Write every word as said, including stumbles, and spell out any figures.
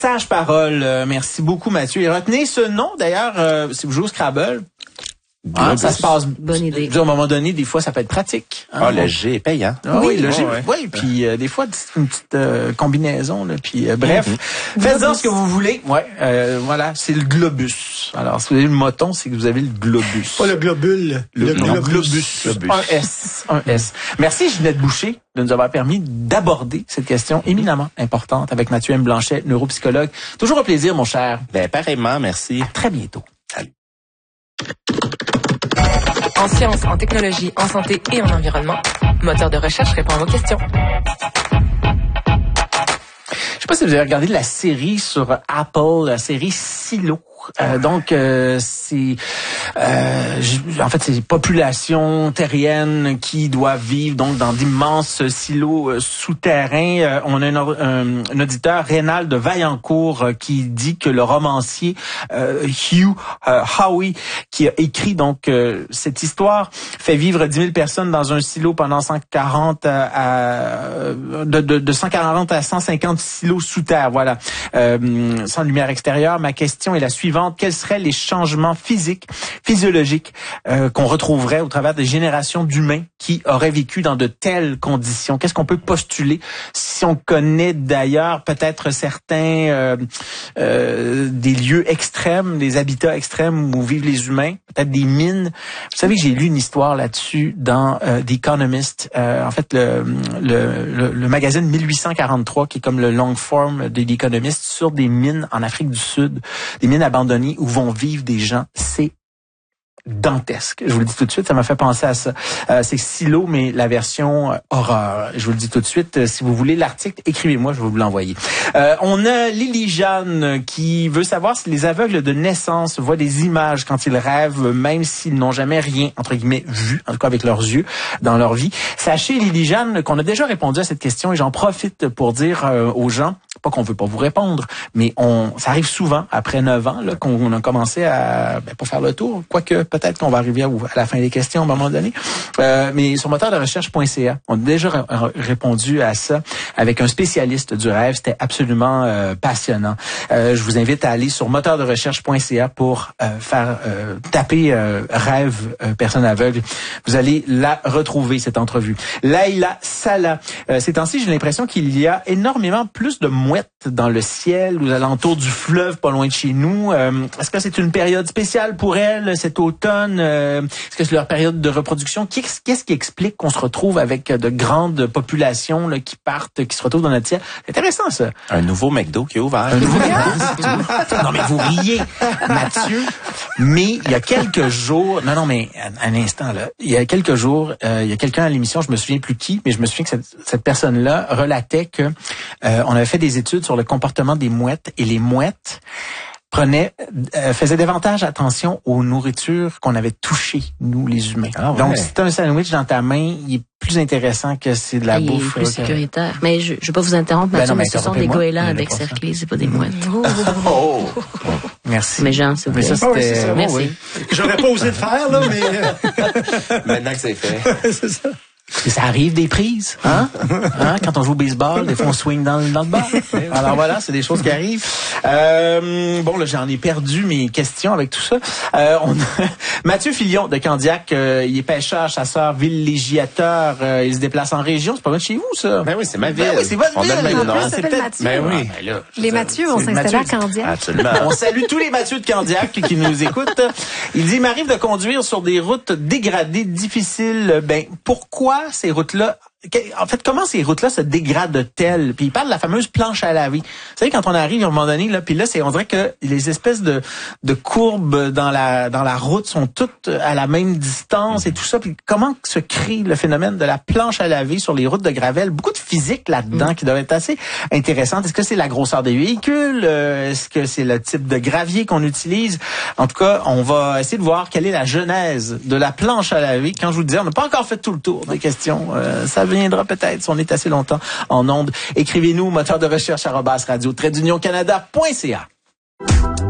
Sage parole. Euh, merci beaucoup, Mathieu. Et retenez ce nom, d'ailleurs, euh, si vous jouez au Scrabble. Ah, ça se passe. Bonne idée. À un moment donné, des fois, ça peut être pratique. Hein? Ah, le G est payant. Ah, oui, oui, le G. Oh, ouais. Oui, puis euh, des fois, c'est une petite euh, combinaison. Là, puis euh, bref, mm-hmm. faites-en ce que vous voulez. Ouais, euh, voilà, c'est le globus. Alors, si vous avez le moton, c'est que vous avez le globus. Pas le globule. Le, le globus. globus. globus. Un S. Un S. Merci, Ginette Boucher, de nous avoir permis d'aborder cette question éminemment importante avec Mathieu M. Blanchet, neuropsychologue. Toujours un plaisir, mon cher. Ben, pareillement, merci. À très bientôt. Salut. En sciences, en technologie, en santé et en environnement, Moteur de recherche répond à vos questions. Je sais pas si vous avez regardé la série sur Apple, la série Silo. Euh, donc, euh, c'est euh, en fait c'est population terrienne qui doit vivre donc dans d'immenses silos euh, souterrains. Euh, on a un, un, un auditeur, Rénal de Vaillancourt, euh, qui dit que le romancier euh, Hugh euh, Howey, qui a écrit donc euh, cette histoire, fait vivre dix mille personnes dans un silo pendant cent quarante à, à de, de, de cent quarante à cent cinquante silos sous terre. Voilà, euh, sans lumière extérieure. Ma question est la suivante. Quels seraient les changements physiques, physiologiques euh, qu'on retrouverait au travers des générations d'humains qui auraient vécu dans de telles conditions? Qu'est-ce qu'on peut postuler si on connaît d'ailleurs peut-être certains euh, euh, des lieux extrêmes, des habitats extrêmes où vivent les humains, peut-être des mines. Vous savez que j'ai lu une histoire là-dessus dans euh, The Economist, euh, en fait le, le, le, le magazine mille huit cent quarante-trois qui est comme le long form de The Economist sur des mines en Afrique du Sud, des mines abandonnées où vont vivre des gens. C'est dantesque. Je vous le dis tout de suite, ça m'a fait penser à ça. Euh, c'est Silo, mais la version euh, horreur. Je vous le dis tout de suite. Euh, si vous voulez l'article, écrivez-moi, je vais vous l'envoyer. Euh, on a Lily Jeanne qui veut savoir si les aveugles de naissance voient des images quand ils rêvent, même s'ils n'ont jamais rien, entre guillemets, vu, en tout cas avec leurs yeux, dans leur vie. Sachez, Lily Jeanne, qu'on a déjà répondu à cette question et j'en profite pour dire euh, aux gens, pas qu'on veut pas vous répondre, mais on, ça arrive souvent après neuf ans là, qu'on a commencé à, ben, pas faire le tour, quoique peut-être qu'on va arriver à, à la fin des questions à un moment donné. Euh, mais sur moteur de recherche point c a, on a déjà r- répondu à ça avec un spécialiste du rêve. C'était absolument euh, passionnant. Euh, je vous invite à aller sur moteur de recherche point c a pour euh, faire euh, taper euh, rêve euh, personne aveugle. Vous allez la retrouver, cette entrevue. Laïla Salah. Euh, ces temps-ci, j'ai l'impression qu'il y a énormément plus de mouettes dans le ciel, aux alentours du fleuve, pas loin de chez nous. Euh, est-ce que c'est une période spéciale pour elles cet automne? Euh, est-ce que c'est leur période de reproduction? Qu'est-ce, qu'est-ce qui explique qu'on se retrouve avec de grandes populations là, qui partent, qui se retrouvent dans notre ciel? C'est intéressant, ça. Un nouveau McDo qui est ouvert. Un nouveau McDo? Non, mais vous riez, Mathieu. Mais il y a quelques jours... Non, non, mais un instant, là. Il y a quelques jours, euh, il y a quelqu'un à l'émission, je me souviens plus qui, mais je me souviens que cette, cette personne-là relatait que euh, on avait fait des études sur le comportement des mouettes et les mouettes prenaient, euh, faisaient davantage attention aux nourritures qu'on avait touchées, nous, les humains. Ah ouais. Donc, si tu as un sandwich dans ta main, il est plus intéressant que c'est de la ah, bouffe. Il est plus que... sécuritaire. Mais je ne vais pas vous interrompre, Mathieu, ben non, mais, mais ce sont des goélands avec cerclés, c'est pas des mouettes. Oh! oh. Bon, merci. Mais Jean, s'il vous plaît. Mais ça, c'était... Oui, c'est ça. Merci. Oui. J'aurais pas osé le faire, là, mais... Maintenant que c'est fait. C'est ça. Et ça arrive des prises, hein? hein? Quand on joue au baseball, des fois on swing dans, dans le bas. Alors voilà, c'est des choses qui arrivent. Euh, bon, là, j'en ai perdu mes questions avec tout ça. Euh, on a Mathieu Filion de Candiac, euh, il est pêcheur, chasseur, villégiateur, euh, il se déplace en région. C'est pas loin de chez vous, ça? Ben oui, c'est ma ville. Ben oui, c'est votre on ville. A le même nom. C'est peut-être... Ben oui. Ben là, les Mathieu vont s'installer à Candiac. Absolument. On salue tous les Mathieu de Candiac qui nous écoutent. Il dit, il m'arrive de conduire sur des routes dégradées, difficiles. Ben, pourquoi ces routes-là en fait, comment ces routes-là se dégradent-elles? Puis il parle de la fameuse planche à laver. Vous savez, quand on arrive à un moment donné, là, puis là, c'est, on dirait que les espèces de, de courbes dans la, dans la route sont toutes à la même distance et tout ça. Puis comment se crée le phénomène de la planche à laver sur les routes de Gravel? Beaucoup de physique là-dedans mmh. qui doit être assez intéressante. Est-ce que c'est la grosseur des véhicules? Est-ce que c'est le type de gravier qu'on utilise? En tout cas, on va essayer de voir quelle est la genèse de la planche à laver. Quand je vous le disais, on n'a pas encore fait tout le tour des questions. Euh, ça viendra peut-être si on est assez longtemps en ondes. Écrivez-nous moteur de recherche arobase radio trait d'union canada point c a.